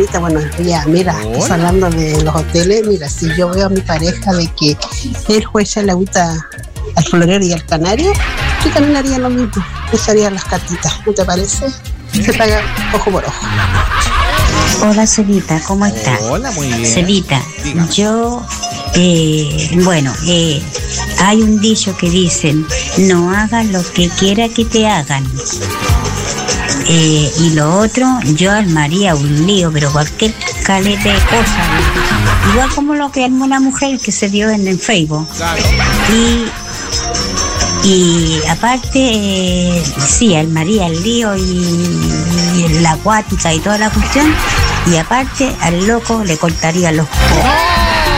Anita, buenos días. Mira, pues hablando de los hoteles, mira, si yo veo a mi pareja de que él juega la agüita al florero y al canario, yo también haría lo mismo, usaría las cartitas, ¿no te parece? Se paga ojo por ojo. Hola, Celita, ¿cómo está? Hola, muy bien. Celita, yo, hay un dicho que dicen, no hagas lo que quiera que te hagan. Y lo otro, yo armaría un lío, pero cualquier caleta de cosas. Igual como lo que armó una mujer que se dio en Facebook. Claro. Y aparte, sí, armaría el lío y la acuática y toda la cuestión. Y aparte, al loco le cortaría los ojos.